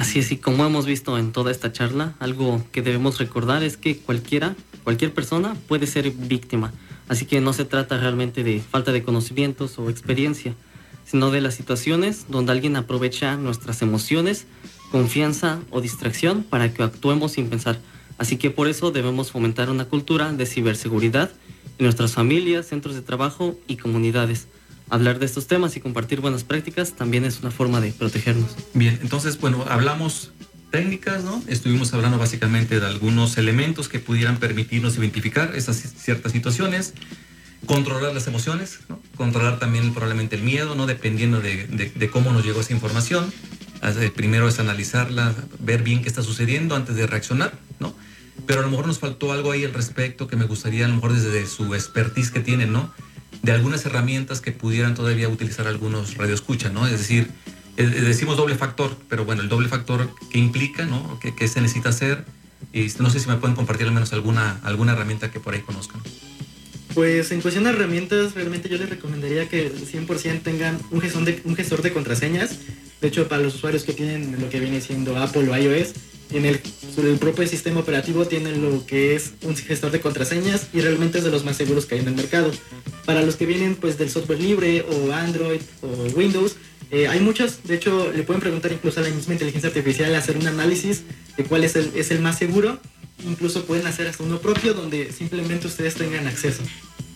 Así es, y como hemos visto en toda esta charla, algo que debemos recordar es que cualquier persona puede ser víctima. Así que no se trata realmente de falta de conocimientos o experiencia, sino de las situaciones donde alguien aprovecha nuestras emociones, confianza o distracción para que actuemos sin pensar. Así que por eso debemos fomentar una cultura de ciberseguridad en nuestras familias, centros de trabajo y comunidades. Hablar de estos temas y compartir buenas prácticas también es una forma de protegernos. Bien, entonces, bueno, hablamos técnicas, ¿no? Estuvimos hablando básicamente de algunos elementos que pudieran permitirnos identificar esas ciertas situaciones, controlar las emociones, ¿no? Controlar también probablemente el miedo, ¿no? Dependiendo de cómo nos llegó esa información. Primero es analizarla, ver bien qué está sucediendo antes de reaccionar, ¿no? Pero a lo mejor nos faltó algo ahí al respecto que me gustaría, a lo mejor desde su expertise que tienen, ¿no? De algunas herramientas que pudieran todavía utilizar algunos radioescucha, ¿no? Es decir, decimos doble factor, pero bueno, el doble factor que implica, ¿no? ¿Qué se necesita hacer? Y no sé si me pueden compartir al menos alguna herramienta que por ahí conozcan. Pues en cuestión de herramientas, realmente yo les recomendaría que 100% tengan un gestor de contraseñas. De hecho, para los usuarios que tienen lo que viene siendo Apple o iOS, sobre el propio sistema operativo tienen lo que es un gestor de contraseñas y realmente es de los más seguros que hay en el mercado. Para los que vienen pues del software libre o Android o Windows, hay muchos. De hecho, le pueden preguntar incluso a la misma inteligencia artificial, hacer un análisis de cuál es el más seguro. Incluso pueden hacer hasta uno propio donde simplemente ustedes tengan acceso.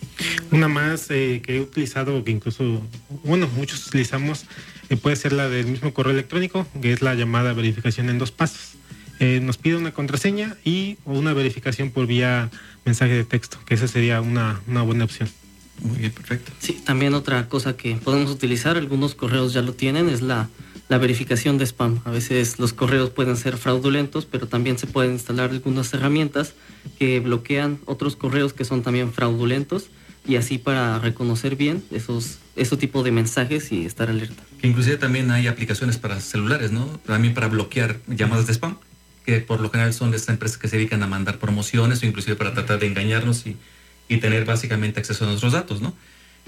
Una más que he utilizado, que incluso, bueno, muchos utilizamos, puede ser la del mismo correo electrónico, que es la llamada verificación en 2 pasos. Nos pide una contraseña y una verificación por vía mensaje de texto, que esa sería una buena opción. Muy bien, perfecto. Sí, también otra cosa que podemos utilizar, algunos correos ya lo tienen, es la verificación de spam. A veces los correos pueden ser fraudulentos, pero también se pueden instalar algunas herramientas que bloquean otros correos que son también fraudulentos, y así para reconocer bien esos tipos de mensajes y estar alerta. Que inclusive también hay aplicaciones para celulares, ¿no? También para bloquear llamadas de spam, que por lo general son de estas empresas que se dedican a mandar promociones o inclusive para tratar de engañarnos y tener básicamente acceso a nuestros datos, ¿no?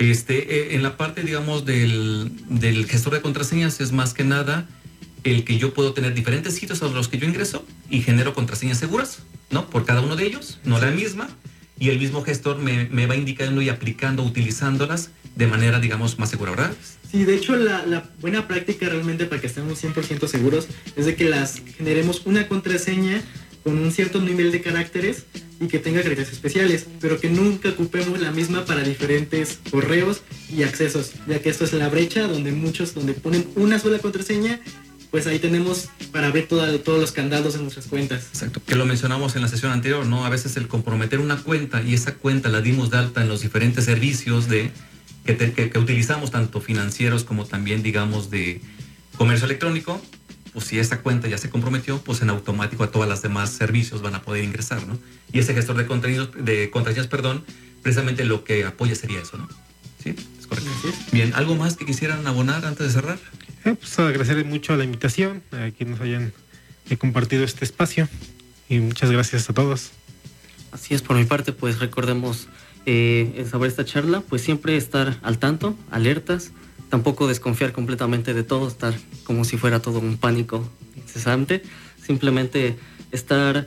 En la parte, digamos, del gestor de contraseñas es más que nada el que yo puedo tener diferentes sitios a los que yo ingreso y genero contraseñas seguras, ¿no? Por cada uno de ellos, no la misma, y el mismo gestor me va indicando y aplicando, utilizándolas de manera, digamos, más segura, ¿verdad? Sí, de hecho la buena práctica realmente para que estemos 100% seguros es de que las generemos una contraseña con un cierto nivel de caracteres y que tenga caracteres especiales, pero que nunca ocupemos la misma para diferentes correos y accesos, ya que esto es la brecha donde ponen una sola contraseña, pues ahí tenemos para ver todos los candados en nuestras cuentas. Exacto, que lo mencionamos en la sesión anterior, ¿no? A veces el comprometer una cuenta y esa cuenta la dimos de alta en los diferentes servicios que utilizamos, tanto financieros como también, digamos, de comercio electrónico, pues si esa cuenta ya se comprometió, pues en automático a todas las demás servicios van a poder ingresar, ¿no? Y ese gestor de contraseñas, precisamente lo que apoya sería eso, ¿no? Sí, es correcto. Sí. Bien, ¿algo más que quisieran abonar antes de cerrar? Pues agradecer mucho la invitación, a quienes nos hayan compartido este espacio, y muchas gracias a todos. Así es, por mi parte, pues recordemos sobre esta charla, pues siempre estar al tanto, alertas, tampoco desconfiar completamente de todo, estar como si fuera todo un pánico incesante, simplemente estar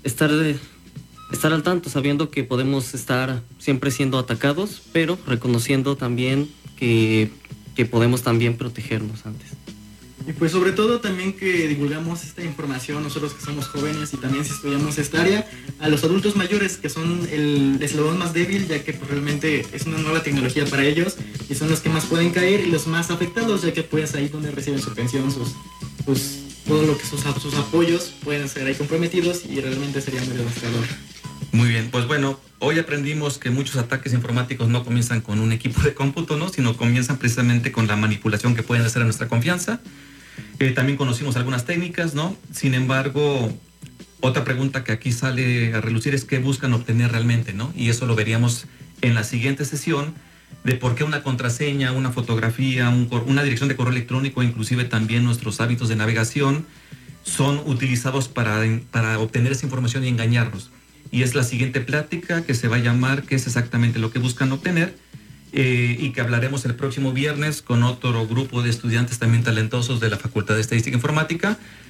al tanto, sabiendo que podemos estar siempre siendo atacados, pero reconociendo también que podemos también protegernos antes. Y pues sobre todo también que divulgamos esta información nosotros que somos jóvenes y también si estudiamos esta área, a los adultos mayores que son el eslabón más débil, ya que pues, realmente es una nueva tecnología para ellos y son los que más pueden caer y los más afectados, ya que pues ahí donde reciben su pensión, todo lo que sus apoyos pueden ser ahí comprometidos y realmente sería muy devastador. Muy bien, pues bueno, hoy aprendimos que muchos ataques informáticos no comienzan con un equipo de cómputo, ¿no? Sino comienzan precisamente con la manipulación que pueden hacer a nuestra confianza. También conocimos algunas técnicas, ¿no? Sin embargo, otra pregunta que aquí sale a relucir es qué buscan obtener realmente, ¿no? Y eso lo veríamos en la siguiente sesión, de por qué una contraseña, una fotografía, una dirección de correo electrónico, inclusive también nuestros hábitos de navegación, son utilizados para obtener esa información y engañarnos. Y es la siguiente plática que se va a llamar qué es exactamente lo que buscan obtener, y que hablaremos el próximo viernes con otro grupo de estudiantes también talentosos de la Facultad de Estadística e Informática